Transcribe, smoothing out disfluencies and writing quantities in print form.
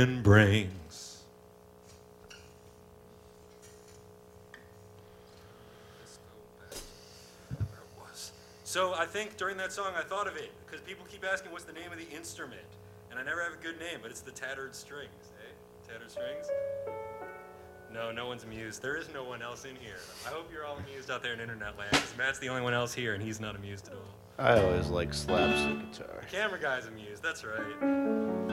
Morning brings. So I think during that song I thought of it, because people keep asking what's the name of the instrument, and I never have a good name, but it's the tattered strings, eh? Tattered strings? No, no one's amused. There is no one else in here. I hope you're all amused out there in internet land, because Matt's the only one else here, and he's not amused at all. I always like slapstick guitar. The camera guy's amused, that's right.